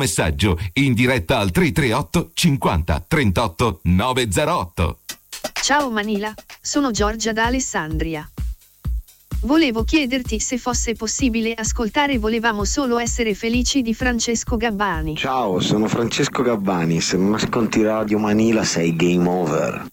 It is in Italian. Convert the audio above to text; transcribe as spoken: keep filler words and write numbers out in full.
messaggio in diretta al tre tre otto cinquanta trentotto novecentotto. Ciao Manila, sono Giorgia da Alessandria. Volevo chiederti se fosse possibile ascoltare Volevamo solo essere felici di Francesco Gabbani. Ciao, sono Francesco Gabbani, se non ascolti Radio Manila sei game over.